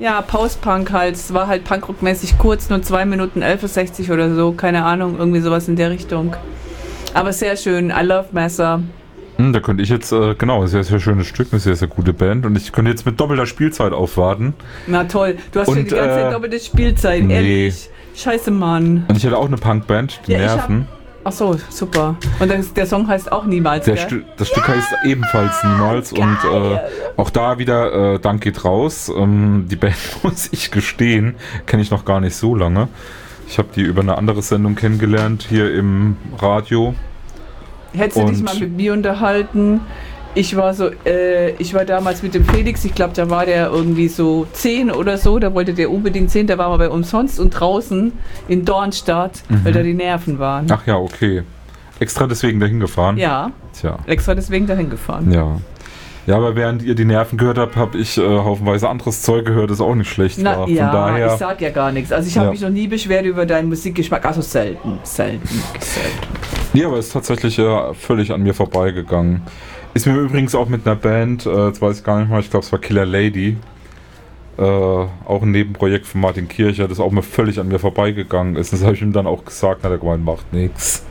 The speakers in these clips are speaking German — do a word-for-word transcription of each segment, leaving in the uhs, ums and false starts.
Ja, Post-Punk halt. Es war halt Punkrock-mäßig kurz, nur zwei Minuten elf Uhr sechzig oder so. Keine Ahnung, irgendwie sowas in der Richtung. Aber sehr schön. I love Messer. Hm, da könnte ich jetzt, äh, genau, ein sehr, sehr schönes Stück, eine sehr, sehr gute Band. Und ich könnte jetzt mit doppelter Spielzeit aufwarten. Na toll. Du hast Und, ja die ganze Zeit äh, doppelte Spielzeit, nee. ehrlich. Scheiße, Mann. Und ich hatte auch eine Punkband, die Ja, ich Nerven. Ach so, super. Und das, der Song heißt auch Niemals, Der gell? Stu- das Stück heißt ebenfalls Niemals. Und äh, auch da wieder, äh, Dank geht raus. Ähm, die Band, muss ich gestehen, kenne ich noch gar nicht so lange. Ich habe die über eine andere Sendung kennengelernt, hier im Radio. Hättest du dich Und- mal mit mir unterhalten? Ich war so, äh, ich war damals mit dem Felix, ich glaube, da war der irgendwie so zehn oder so, da wollte der unbedingt zehn, der war aber bei umsonst und draußen in Dornstadt, Mhm. weil da die Nerven waren. Ach ja, okay. Extra deswegen dahin gefahren? Ja, Tja, extra deswegen dahin gefahren. ja. Ja, aber während ihr die Nerven gehört habt, habe ich äh, haufenweise anderes Zeug gehört, das auch nicht schlecht Na war. Von ja, daher, ich sag ja gar nichts. Also ich habe Ja. mich noch nie beschwert über deinen Musikgeschmack, also selten, selten, selten. ja, aber es ist tatsächlich äh, völlig an mir vorbeigegangen. Ist mir übrigens auch mit einer Band, äh, jetzt weiß ich gar nicht mal, ich glaube es war Killer Lady, äh, auch ein Nebenprojekt von Martin Kircher, das auch mir völlig an mir vorbeigegangen ist. Das habe ich ihm dann auch gesagt, hat er gemeint, macht nix.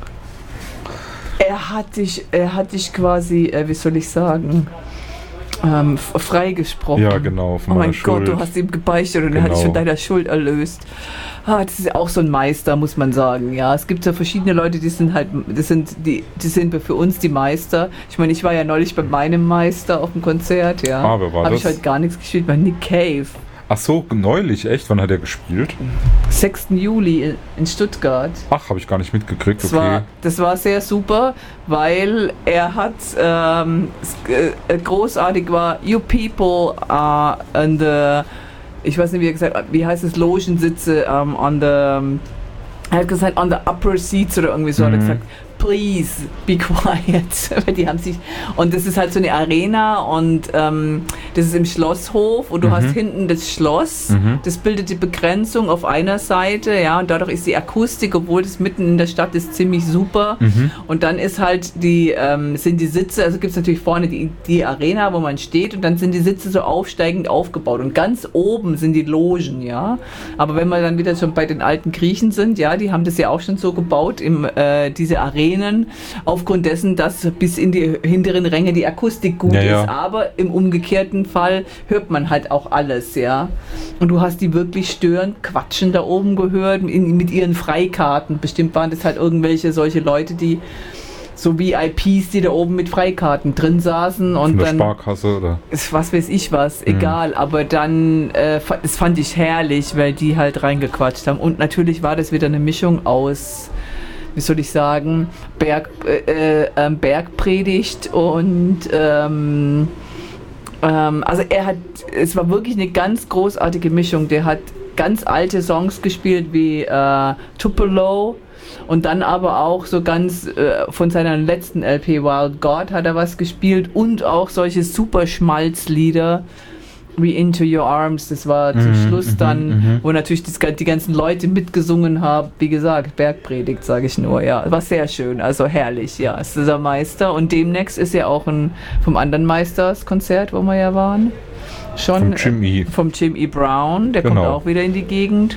Er hat dich, er hat dich quasi, äh, wie soll ich sagen, ähm, f- freigesprochen. Ja, genau, von Oh mein meiner Schuld. Gott, du hast ihm gebeichtet und er hat dich Genau. von deiner Schuld erlöst. Ah, das ist ja auch so ein Meister, muss man sagen. Ja, es gibt ja verschiedene Leute, die sind halt, das sind die, die sind für uns die Meister. Ich meine, ich war ja neulich bei meinem Meister auf dem Konzert, ja. Ah, wer war Habe ich das? heute gar nichts gespielt, bei Nick Cave. Ach so, neulich, echt? Wann hat er gespielt? sechsten Juli in, in Stuttgart. Ach, habe ich gar nicht mitgekriegt, Das, okay. war, das war sehr super, weil er hat ähm, s- äh, großartig war, you people are in the, ich weiß nicht wie er gesagt hat, wie heißt es, Logensitze um, on the, er hat gesagt on the upper seats oder irgendwie so, hat er Mhm. gesagt, please be quiet. Weil die haben sich, und das ist halt so eine Arena und ähm, das ist im Schlosshof und du Mhm. hast hinten das Schloss, Mhm. das bildet die Begrenzung auf einer Seite, ja, und dadurch ist die Akustik, obwohl das mitten in der Stadt ist, ziemlich super. Mhm. Und dann ist halt die, ähm, sind die Sitze, also gibt es natürlich vorne die, die Arena, wo man steht und dann sind die Sitze so aufsteigend aufgebaut und ganz oben sind die Logen, ja. Aber wenn wir dann wieder schon bei den alten Griechen sind, ja, die haben das ja auch schon so gebaut, im, äh, diese Arenen, aufgrund dessen, dass bis in die hinteren Ränge die Akustik gut Ja, ja. ist, aber im umgekehrten Fall hört man halt auch alles, ja. Und du hast die wirklich störend quatschen da oben gehört, in, mit ihren Freikarten. Bestimmt waren das halt irgendwelche solche Leute, die so V I Ps, die da oben mit Freikarten drin saßen Von und der dann Sparkasse, oder? ist was weiß ich was, Mhm. egal, aber dann äh, fa- das fand ich herrlich, weil die halt reingequatscht haben und natürlich war das wieder eine Mischung aus, wie soll ich sagen, Berg, äh, äh, Bergpredigt und ähm, ähm, also er hat, es war wirklich eine ganz großartige Mischung. Der hat ganz alte Songs gespielt wie äh, Tupelo und dann aber auch so ganz äh, von seiner letzten L P Wild God hat er was gespielt und auch solche super Schmalzlieder wie Into Your Arms, das war zum Mhm, Schluss mhm, dann, mhm. wo natürlich das, die ganzen Leute mitgesungen haben. Wie gesagt, Bergpredigt, sage ich nur, ja. War sehr schön, also herrlich, ja. Es ist dieser Meister und demnächst ist ja auch ein vom anderen Meister das Konzert, wo wir ja waren. Schon Vom Jim E. äh, vom Jim E. Brown, der Genau. kommt auch wieder in die Gegend.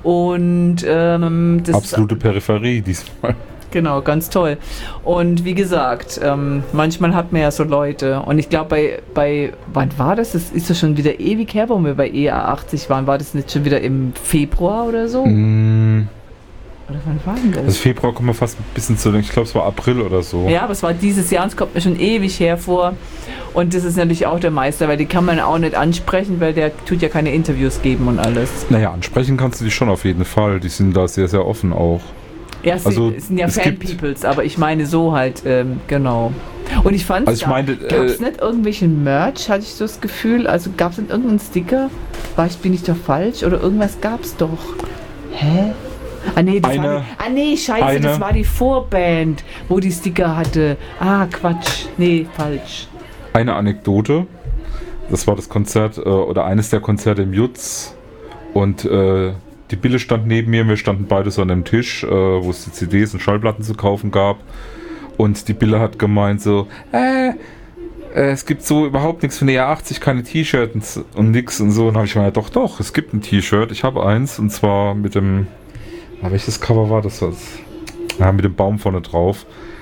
Und ähm, das Absolute Peripherie diesmal. Genau, ganz toll. Und wie gesagt, ähm, manchmal hat man ja so Leute. Und ich glaube, bei, bei, wann war das? Das ist ja schon wieder ewig her, wo wir bei E A achtzig waren. War das nicht schon wieder im Februar oder so? Mm, Oder wann war denn das? Also Februar kommen wir fast ein bisschen zu, ich glaube es war April oder so. Ja, aber es war dieses Jahr und es kommt mir schon ewig hervor. Und das ist natürlich auch der Meister, weil die kann man auch nicht ansprechen, weil der tut ja keine Interviews geben und alles. Naja, ansprechen kannst du dich schon auf jeden Fall. Die sind da sehr, sehr offen auch. Ja, es, Also, sind, es sind ja es gibt- Fan-Peoples, aber ich meine so halt, ähm, genau. Und ich fand, Also ich meine, gab es äh, nicht irgendwelchen Merch, hatte ich so das Gefühl, also gab es nicht irgendeinen Sticker? War ich, bin ich doch falsch? Oder irgendwas gab es doch. Hä? Ah nee, das Eine- war die, ah nee, scheiße, eine- das war die Vorband, wo die Sticker hatte. Ah, Quatsch. Nee, falsch. Eine Anekdote. Das war das Konzert äh, oder eines der Konzerte im Jutz. Und äh, die Bille stand neben mir. Wir standen beide so an einem Tisch, äh, wo es die C Ds und Schallplatten zu kaufen gab. Und die Bille hat gemeint so, äh, äh, es gibt so überhaupt nichts von E R achtzig, keine T-Shirts und nix und so. Und dann habe ich mir gedacht, doch, doch, es gibt ein T-Shirt. Ich habe eins und zwar mit dem, ah, welches Cover war das? Ja, mit dem Baum vorne drauf.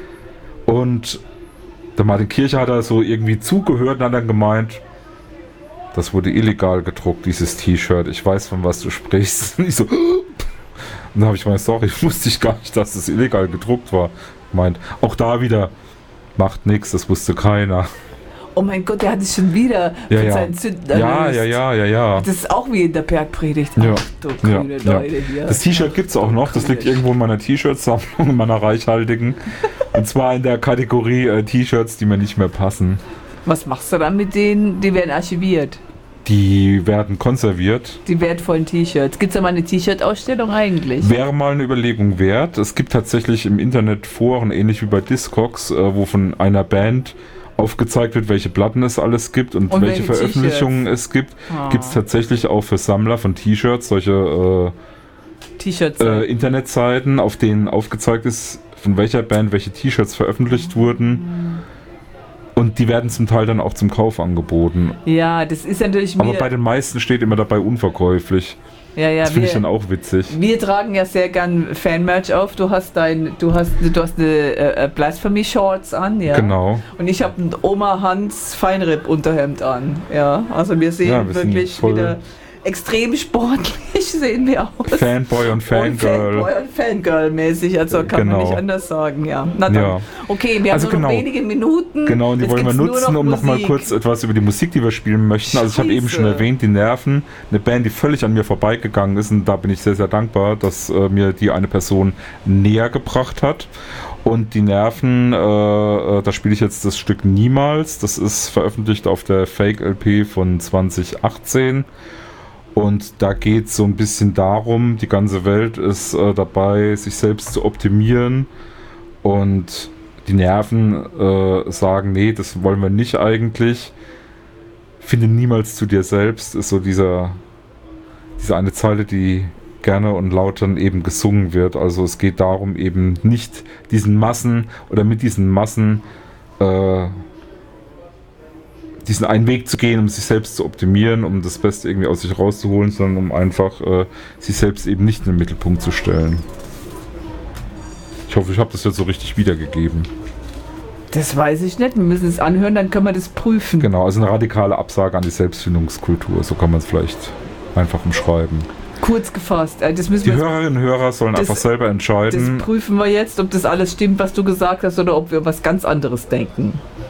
Und der Martin Kircher hat da so irgendwie zugehört und hat dann gemeint, das wurde illegal gedruckt, dieses T-Shirt. Ich weiß, von was du sprichst. Und ich so, und dann habe ich gemeint, sorry, ich wusste ich gar nicht, dass es illegal gedruckt war. Meint, auch da wieder, macht nichts, das wusste keiner. Oh mein Gott, der hat es schon wieder Ja, von ja. seinen Sünden Ja, erlöst. ja, ja, ja, ja. Das ist auch wie in der Bergpredigt. Ja. Ach, du grüne Ja, Leute hier. Das T-Shirt gibt es auch noch, das liegt irgendwo in meiner T-Shirt-Sammlung, in meiner reichhaltigen. Und zwar in der Kategorie äh, T-Shirts, die mir nicht mehr passen. Was machst du dann mit denen? Die werden archiviert. Die werden konserviert. Die wertvollen T-Shirts. Gibt es da mal eine T-Shirt-Ausstellung eigentlich? Wäre mal eine Überlegung wert. Es gibt tatsächlich im Internet Foren, ähnlich wie bei Discogs, äh, wo von einer Band aufgezeigt wird, welche Platten es alles gibt und, Und welche, welche Veröffentlichungen es gibt. Ah. Gibt es tatsächlich auch für Sammler von T-Shirts solche T-Shirts. äh, äh, Internetseiten, auf denen aufgezeigt ist, von welcher Band welche T-Shirts veröffentlicht wurden. Und die werden zum Teil dann auch zum Kauf angeboten. Ja, das ist natürlich mir... Aber bei den meisten steht immer dabei unverkäuflich. ja, ja, Das finde wir, ich dann auch witzig. wir tragen ja sehr gern Fan-Merch auf. Du hast dein, du hast, du hast eine äh, Blasphemy-Shorts an, ja. Genau. Und ich habe ein Oma Hans Feinripp-Unterhemd an, ja. Also wir sehen Ja, wir sind wirklich voll- wieder extrem sportlich sehen wir aus. Fanboy und Und Fangirl. Fanboy und Fangirl-mäßig, also kann Genau. man nicht anders sagen, ja. Na dann. Ja. Okay, wir Also haben nur noch genau. wenige Minuten. Genau, und die Jetzt wollen wir gibt's nur nutzen, noch um nochmal Musik. kurz etwas über die Musik, die wir spielen möchten. Also ich habe eben schon Scheiße. erwähnt, die Nerven, eine Band, die völlig an mir vorbeigegangen ist, und da bin ich sehr, sehr dankbar, dass äh, mir die eine Person näher gebracht hat. Und die Nerven, äh, äh, da spiele ich jetzt das Stück Niemals. Das ist veröffentlicht auf der Fake-L P von zwanzig achtzehn. Und da geht es so ein bisschen darum, die ganze Welt ist äh, dabei, sich selbst zu optimieren. Und die Nerven äh, sagen, nee, das wollen wir nicht eigentlich. Finde niemals zu dir selbst, ist so dieser, diese eine Zeile, die gerne und laut dann eben gesungen wird. Also es geht darum, eben nicht diesen Massen oder mit diesen Massen äh, diesen einen Weg zu gehen, um sich selbst zu optimieren, um das Beste irgendwie aus sich rauszuholen, sondern um einfach äh, sich selbst eben nicht in den Mittelpunkt zu stellen. Ich hoffe, ich habe das jetzt so richtig wiedergegeben. Das weiß ich nicht. Wir müssen es anhören, dann können wir das prüfen. Genau, also eine radikale Absage an die Selbstfindungskultur, so kann man es vielleicht einfach umschreiben. Kurz gefasst. äh, Das müssen Die wir jetzt, Hörerinnen und Hörer sollen Das- einfach selber das entscheiden. prüfen wir jetzt, ob das alles stimmt, was du gesagt hast, oder ob wir was ganz anderes denken.